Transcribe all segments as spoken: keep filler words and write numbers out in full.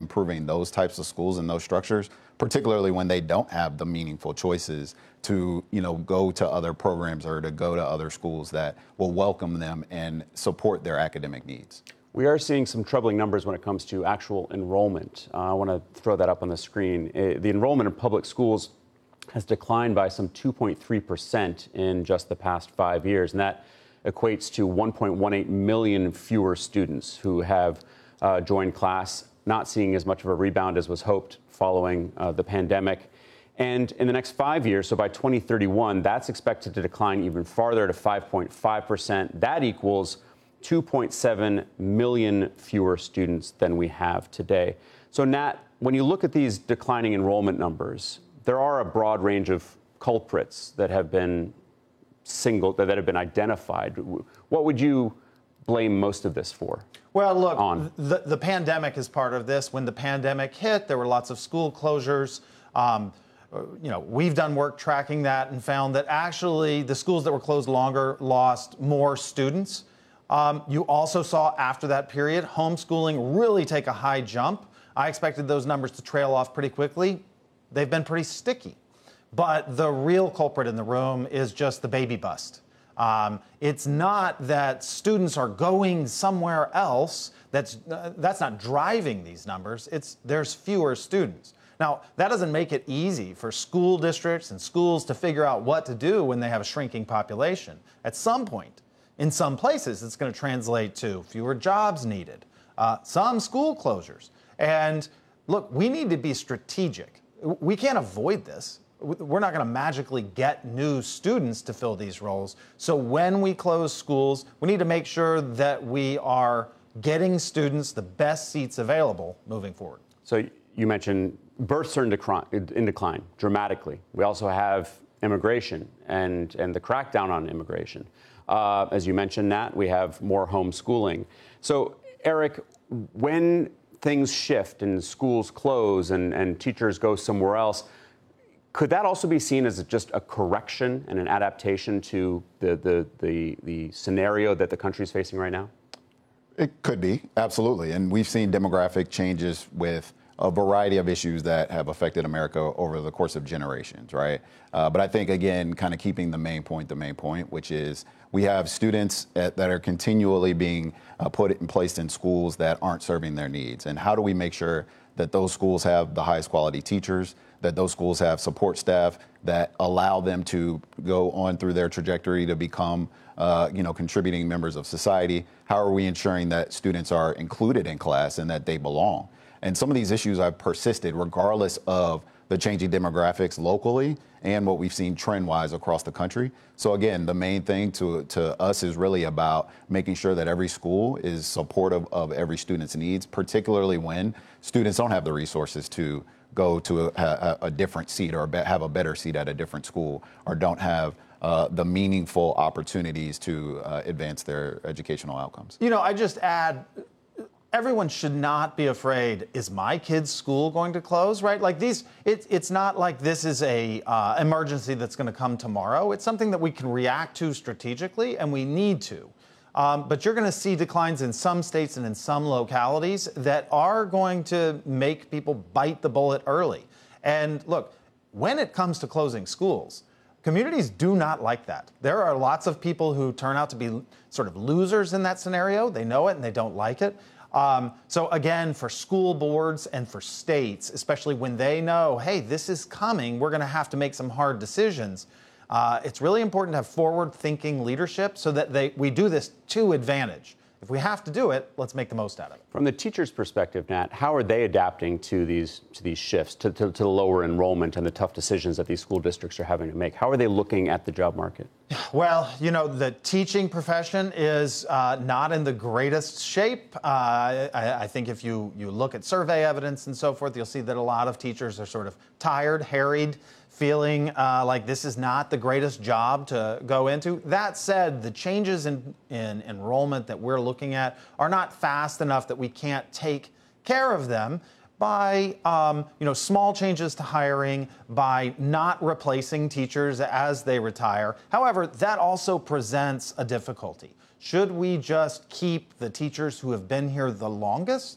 improving those types of schools and those structures, particularly when they don't have the meaningful choices to, you know, go to other programs or to go to other schools that will welcome them and support their academic needs. We are seeing some troubling numbers when it comes to actual enrollment. Uh, I want to throw that up on the screen. Uh, the enrollment in public schools has declined by some two point three percent in just the past five years, and that equates to one point one eight million fewer students who have uh, joined class, not seeing as much of a rebound as was hoped following uh, the pandemic. And in the next five years, so by twenty thirty-one, that's expected to decline even farther to five point five percent. That equals two point seven million fewer students than we have today. So, Nat, when you look at these declining enrollment numbers, there are a broad range of culprits that have been single that have been identified. What would you blame most of this for? Well, look, on? The, the pandemic is part of this. When the pandemic hit, there were lots of school closures. Um, you know, we've done work tracking that and found that actually the schools that were closed longer lost more students. Um, you also saw after that period, homeschooling really take a high jump. I expected those numbers to trail off pretty quickly. They've been pretty sticky. But the real culprit in the room is just the baby bust. Um, it's not that students are going somewhere else. That's uh, that's not driving these numbers. It's there's fewer students. Now, that doesn't make it easy for school districts and schools to figure out what to do when they have a shrinking population. At some point, in some places, it's going to translate to fewer jobs needed, uh, some school closures. And look, we need to be strategic. We can't avoid this. We're not going to magically get new students to fill these roles. So when we close schools, we need to make sure that we are getting students the best seats available moving forward. So you mentioned births are in decline, in decline dramatically. We also have immigration and, and the crackdown on immigration. Uh, as you mentioned, Nat, we have more homeschooling. So, Eric, when things shift and schools close and, and teachers go somewhere else, could that also be seen as just a correction and an adaptation to the, the, the, the scenario that the country is facing right now? It could be, absolutely. And we've seen demographic changes with a variety of issues that have affected America over the course of generations, right? Uh, but I think, again, kind of keeping the main point the main point, which is we have students at, that are continually being uh, put in place in schools that aren't serving their needs. And how do we make sure that those schools have the highest quality teachers, that those schools have support staff that allow them to go on through their trajectory to become, uh, you know, contributing members of society? How are we ensuring that students are included in class and that they belong? And some of these issues have persisted regardless of the changing demographics locally and what we've seen trend-wise across the country. So again, the main thing to, to us is really about making sure that every school is supportive of every student's needs, particularly when students don't have the resources to go to a, a, a different seat or have a better seat at a different school, or don't have uh, the meaningful opportunities to uh, advance their educational outcomes. You know, I just add, everyone should not be afraid, is my kid's school going to close, right? Like these, it, it's not like this is a uh, emergency that's going to come tomorrow. It's something that we can react to strategically, and we need to. Um, but you're going to see declines in some states and in some localities that are going to make people bite the bullet early. And look, when it comes to closing schools, communities do not like that. There are lots of people who turn out to be sort of losers in that scenario. They know it and they don't like it. Um, so again, for school boards and for states, especially when they know, hey, this is coming, we're going to have to make some hard decisions. Uh, it's really important to have forward-thinking leadership so that they, we do this to advantage. If we have to do it, let's make the most out of it. From the teacher's perspective, Nat, how are they adapting to these to these shifts, to, to, to the lower enrollment and the tough decisions that these school districts are having to make? How are they looking at the job market? Well, you know, the teaching profession is uh, not in the greatest shape. Uh, I, I think if you, you look at survey evidence and so forth, you'll see that a lot of teachers are sort of tired, harried, feeling uh, like this is not the greatest job to go into. That said, the changes in, in enrollment that we're looking at are not fast enough that we can't take care of them by um, you know, small changes to hiring, by not replacing teachers as they retire. However, that also presents a difficulty. Should we just keep the teachers who have been here the longest?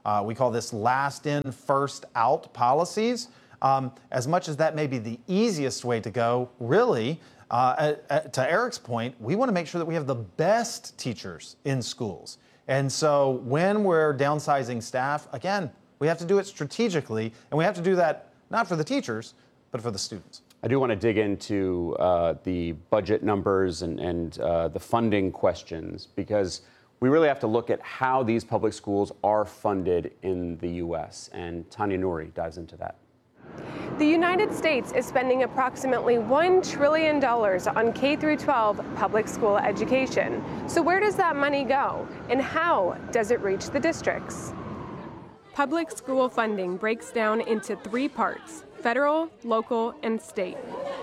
Uh, we call this last in, first out policies. Um, as much as that may be the easiest way to go, really, uh, at, at, to Eric's point, we want to make sure that we have the best teachers in schools. And so when we're downsizing staff, again, we have to do it strategically, and we have to do that not for the teachers, but for the students. I do want to dig into uh, the budget numbers and, and uh, the funding questions, because we really have to look at how these public schools are funded in the U S, and Tanya Nouri dives into that. The United States is spending approximately one trillion dollars on K through twelve public school education. So where does that money go, and how does it reach the districts? Public school funding breaks down into three parts: federal, local, and state.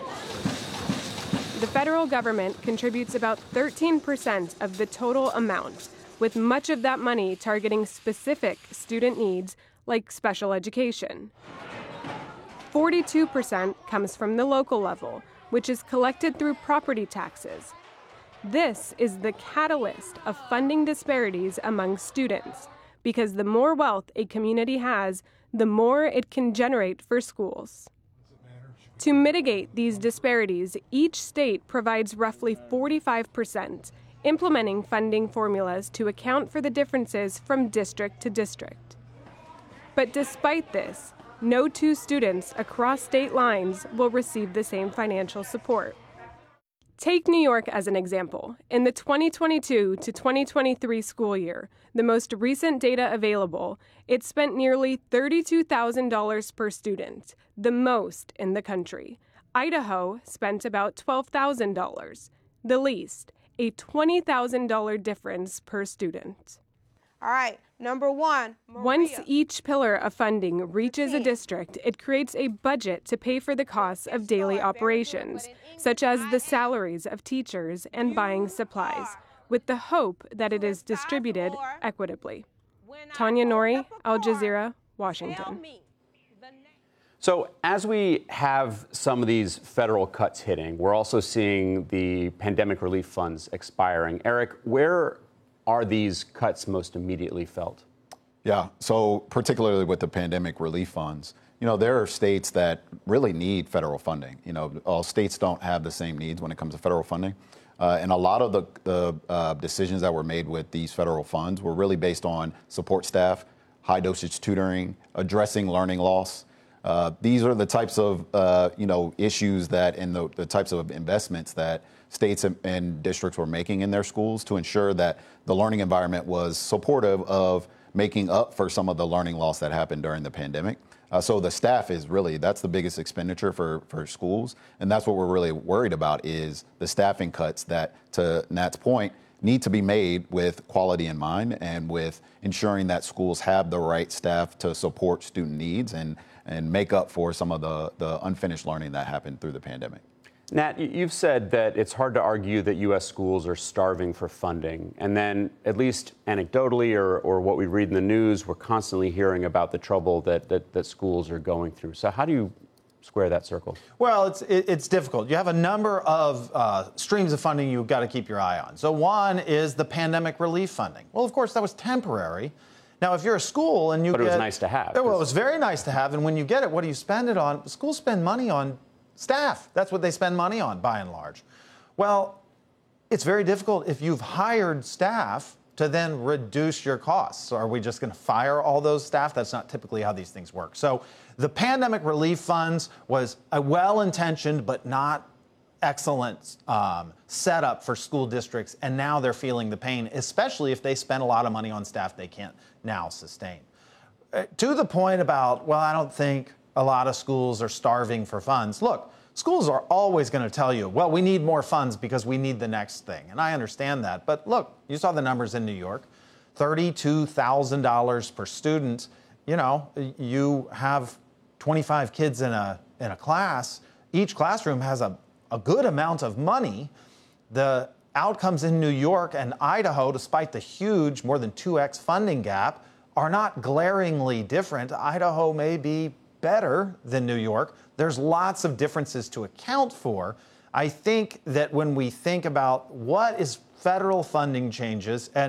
The federal government contributes about thirteen percent of the total amount, with much of that money targeting specific student needs like special education. forty-two percent comes from the local level, which is collected through property taxes. This is the catalyst of funding disparities among students, because the more wealth a community has, the more it can generate for schools. To mitigate these disparities, each state provides roughly forty-five percent, implementing funding formulas to account for the differences from district to district. But despite this, no two students across state lines will receive the same financial support. Take New York as an example. In the twenty twenty-two to twenty twenty-three school year, the most recent data available, it spent nearly thirty-two thousand dollars per student, the most in the country. Idaho spent about twelve thousand dollars, the least, a twenty thousand dollars difference per student. All right, number one, Maria. Once each pillar of funding reaches a district, it creates a budget to pay for the costs of daily operations, such as the salaries of teachers and buying supplies, with the hope that it is distributed equitably. Tanya Nouri, Al Jazeera, Washington. So as we have some of these federal cuts hitting, we're also seeing the pandemic relief funds expiring. Eric, where are these cuts most immediately felt? Yeah, so particularly with the pandemic relief funds, you know, there are states that really need federal funding. You know, all states don't have the same needs when it comes to federal funding. Uh, and a lot of the, the uh, decisions that were made with these federal funds were really based on support staff, high dosage tutoring, addressing learning loss. Uh, these are the types of, uh, you know, issues that and the, the types of investments that states and, and districts were making in their schools to ensure that the learning environment was supportive of making up for some of the learning loss that happened during the pandemic. Uh, so the staff is really, that's the biggest expenditure for, for schools. And that's what we're really worried about is the staffing cuts that, to Nat's point, need to be made with quality in mind and with ensuring that schools have the right staff to support student needs and, and make up for some of the, the unfinished learning that happened through the pandemic. Nat, you've said that it's hard to argue that U S schools are starving for funding. And then, at least anecdotally or, or what we read in the news, we're constantly hearing about the trouble that, that, that schools are going through. So how do you square that circle? Well, it's it, it's difficult. You have a number of uh, streams of funding you've got to keep your eye on. So one is the pandemic relief funding. Well, of course, that was temporary. Now, if you're a school and you but get... But it was nice to have. Well, it was very nice to have. And when you get it, what do you spend it on? Schools spend money on staff. That's what they spend money on, by and large. Well, it's very difficult if you've hired staff to then reduce your costs. So are we just going to fire all those staff? That's not typically how these things work. So the pandemic relief funds was a well-intentioned but not excellent um, setup for school districts, and now they're feeling the pain, especially if they spend a lot of money on staff they can't now sustain. Uh, to the point about, well, I don't think a lot of schools are starving for funds. Look, schools are always going to tell you, well, we need more funds because we need the next thing. And I understand that. But look, you saw the numbers in New York, thirty-two thousand dollars per student. You know, you have twenty-five kids in a, in a class. Each classroom has a, a good amount of money. The outcomes in New York and Idaho, despite the huge, more than two X funding gap, are not glaringly different. Idaho may be better than New York. There's lots of differences to account for. I think that when we think about what is federal funding changes, and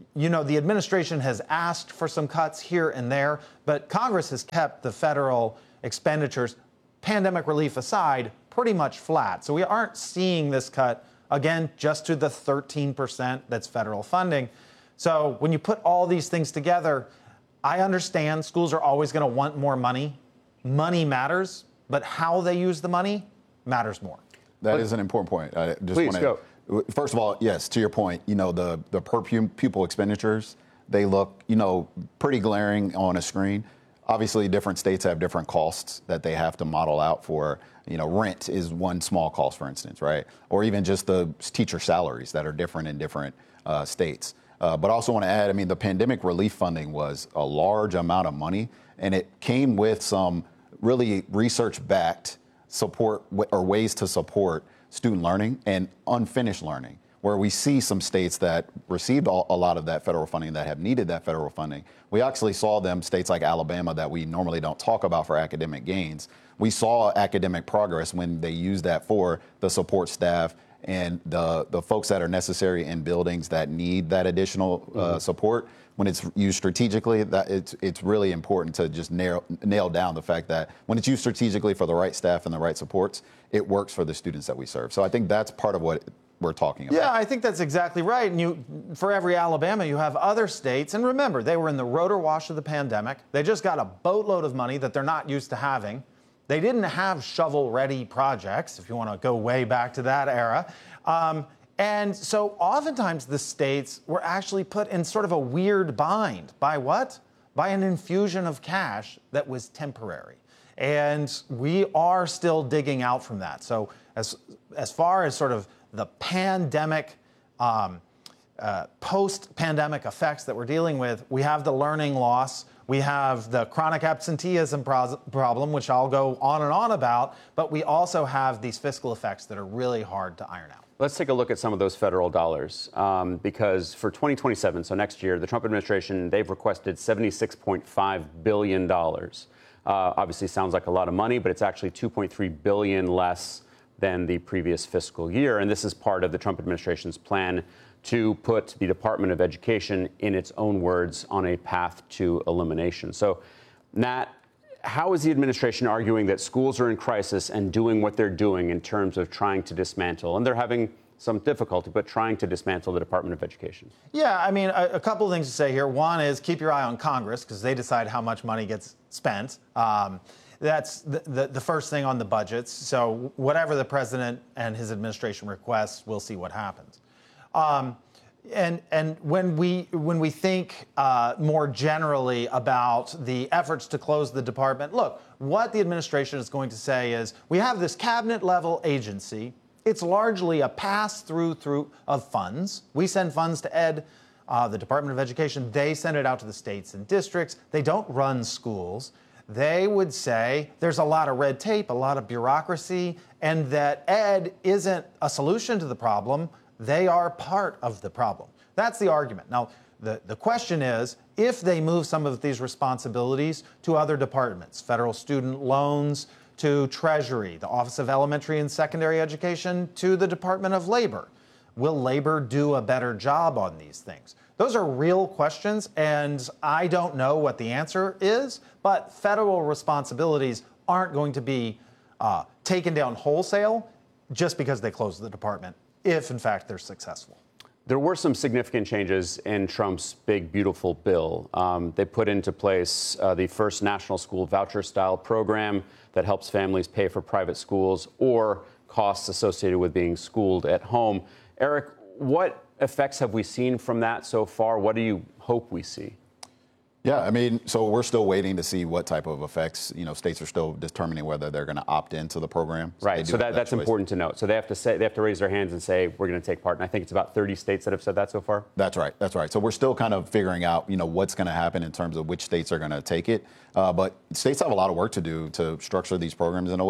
you know, the administration has asked for some cuts here and there, but Congress has kept the federal expenditures, pandemic relief aside, pretty much flat. So we aren't seeing this cut, again, just to the thirteen percent that's federal funding. So when you put all these things together, I understand schools are always going to want more money. Money matters, but how they use the money matters more. That is an important point. I just Please wanna, go. First of all, yes, to your point, you know, the, the per pupil expenditures, they look, you know, pretty glaring on a screen. Obviously, different states have different costs that they have to model out for. You know, rent is one small cost, for instance, right? Or even just the teacher salaries that are different in different uh, states. Uh, but I also want to add, I mean, the pandemic relief funding was a large amount of money, and it came with some really research-backed support or ways to support student learning and unfinished learning, where we see some states that received all, a lot of that federal funding that have needed that federal funding. We actually saw them, states like Alabama that we normally don't talk about for academic gains. We saw academic progress when they used that for the support staff and the, the folks that are necessary in buildings that need that additional uh, mm-hmm. support. When it's used strategically, that it's it's really important to just nail, nail down the fact that when it's used strategically for the right staff and the right supports, it works for the students that we serve. So I think that's part of what we're talking about. Yeah, I think that's exactly right. And you, for every Alabama, you have other states. And remember, they were in the rotor wash of the pandemic. They just got a boatload of money that they're not used to having. They didn't have shovel-ready projects, if you want to go way back to that era. Um, And so oftentimes the states were actually put in sort of a weird bind. By what? By an infusion of cash that was temporary. And we are still digging out from that. So as, as far as sort of the pandemic, um, uh, post-pandemic effects that we're dealing with, we have the learning loss. We have the chronic absenteeism pro- problem, which I'll go on and on about. But we also have these fiscal effects that are really hard to iron out. Let's take a look at some of those federal dollars, um, because for twenty twenty-seven, so next year, the Trump administration, they've requested seventy-six point five billion dollars. Uh, obviously sounds like a lot of money, but it's actually two point three billion dollars less than the previous fiscal year. And this is part of the Trump administration's plan to put the Department of Education, in its own words, on a path to elimination. So, Nat, how is the administration arguing that schools are in crisis and doing what they're doing in terms of trying to dismantle? And they're having some difficulty, but trying to dismantle the Department of Education. Yeah, I mean, a, a couple of things to say here. One is keep your eye on Congress, because they decide how much money gets spent. Um, that's the, the, the first thing on the budgets. So whatever the president and his administration requests, we'll see what happens. Um, And and when we when we think uh, more generally about the efforts to close the department, look, what the administration is going to say is we have this cabinet level agency. It's largely a pass through through of funds. We send funds to Ed, uh, the Department of Education. They send it out to the states and districts. They don't run schools. They would say there's a lot of red tape, a lot of bureaucracy, and that Ed isn't a solution to the problem. They are part of the problem. That's the argument. Now, the, the question is, if they move some of these responsibilities to other departments, federal student loans to Treasury, the Office of Elementary and Secondary Education to the Department of Labor, will labor do a better job on these things? Those are real questions, and I don't know what the answer is, but federal responsibilities aren't going to be uh, taken down wholesale just because they close the department, if in fact they're successful. There were some significant changes in Trump's big, beautiful bill. Um, they put into place uh, the first national school voucher-style program that helps families pay for private schools or costs associated with being schooled at home. Eric, what effects have we seen from that so far? What do you hope we see? Yeah, I mean, so we're still waiting to see what type of effects. You know, states are still determining whether they're going to opt into the program. So right. So that, that that's choice. important to note. So they have to say they have to raise their hands and say we're going to take part. And I think it's about thirty states that have said that so far. That's right. That's right. So we're still kind of figuring out, you know, what's going to happen in terms of which states are going to take it. Uh, but states have a lot of work to do to structure these programs in a way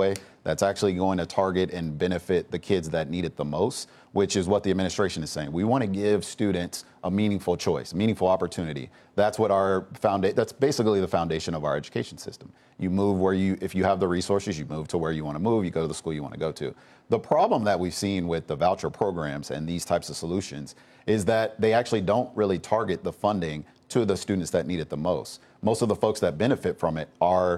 that's actually going to target and benefit the kids that need it the most, which is what the administration is saying. We want to give students a meaningful choice, meaningful opportunity. That's what our foundation, that's basically the foundation of our education system. You move where you, if you have the resources, you move to where you want to move, you go to the school you want to go to. The problem that we've seen with the voucher programs and these types of solutions is that they actually don't really target the funding to the students that need it the most. Most of the folks that benefit from it are